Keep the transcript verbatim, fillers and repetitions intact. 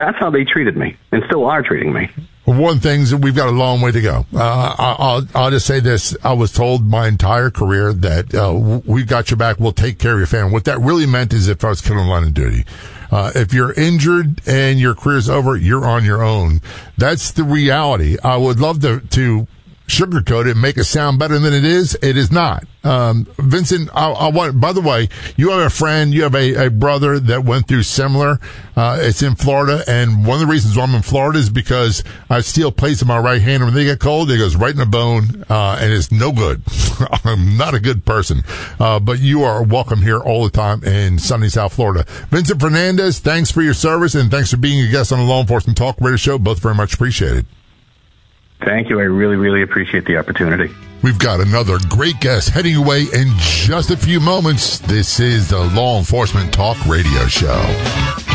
that's how they treated me and still are treating me. One thing is we've got a long way to go. Uh, I'll, I'll just say this. I was told my entire career that uh, we got your back. We'll take care of your family. What that really meant is if I was killing line of duty. Uh, if you're injured and your career's over, you're on your own. That's the reality. I would love to, to sugarcoat it and make it sound better than it is. It is not. Um, Vincent, I, I want, by the way, you have a friend, you have a, a brother that went through similar. Uh, it's in Florida. And one of the reasons why I'm in Florida is because I steel plates in my right hand. And when they get cold, it goes right in the bone. Uh, and it's no good. I'm not a good person. Uh, but you are welcome here all the time in sunny South Florida. Vincent Fernandez, thanks for your service and thanks for being a guest on the Law Enforcement Talk Radio Show. Both very much appreciated. Thank you. I really, really appreciate the opportunity. We've got another great guest heading away in just a few moments. This is the Law Enforcement Talk Radio Show.